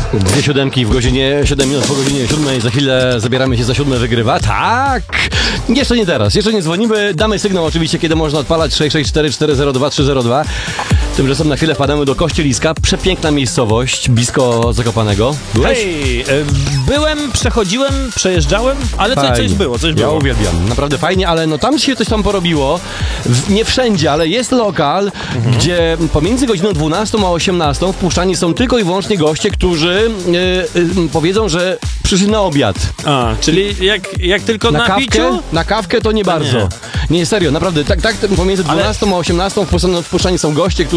Dwie siódemki w godzinie 7 minut po godzinie 7. Za chwilę zabieramy się za 7 wygrywa. Tak! Jeszcze nie teraz, jeszcze nie dzwonimy. Damy sygnał oczywiście, kiedy można odpalać 664 402 302. Tymczasem na chwilę wpadamy do Kościeliska. Przepiękna miejscowość, blisko Zakopanego. Byłeś? Hej, byłem, przechodziłem, przejeżdżałem, ale coś było. Ja uwielbiam, naprawdę fajnie, ale no tam się coś tam porobiło. Nie wszędzie, ale jest lokal, gdzie pomiędzy godziną 12 a 18 wpuszczani są tylko i wyłącznie goście, którzy powiedzą, że przyszli na obiad. A, czyli jak tylko na piciu? Na kawkę to nie bardzo. Nie, serio, naprawdę, tak pomiędzy 12 a 18 wpuszczani są goście, którzy